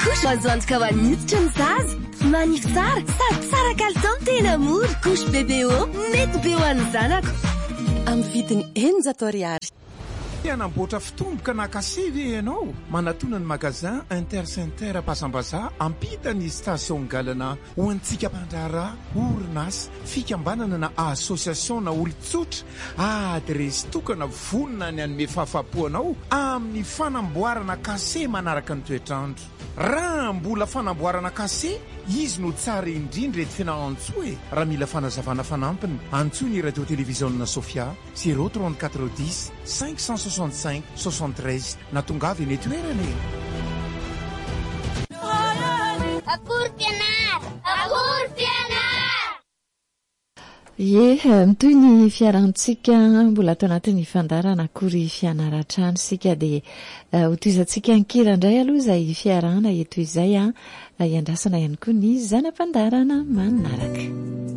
Couche azo antoka ho an'ny hoditra ny zaza. Manify tsara sady tsara kalitao ny tena mora. Couche BBO mety be ho an'ny zanako. Amin'ny vidiny 400 ariary. Anamboatra fitomboka na kasevy ianao manatona ny magazin Intercenter Pasambaza ampitany station galana ho antsika mpandrara orinasa fikambanana na association na olon-tsotra adresy tokana vonona ny anome fahafapoanao amin'ny fanamboarana kase manaraka ny toetrandro. Raha mbola fanamboarana kase izy no tsara indrindra ety fianarantsoe raha mila fanazavana fanampiny antsoy ny radio télévision Sofia 03410 565 73 na tongavy eny toerana. Akory fianara! Akory fianara! Toy ny fiarantsika mbola atao anatin'ny fandarana akory fianaratrano sika dia hotoizantsika ankirandray aloha izay fiarana eto izay iandrasana ihany koa ny zanam-pandarana manaraka.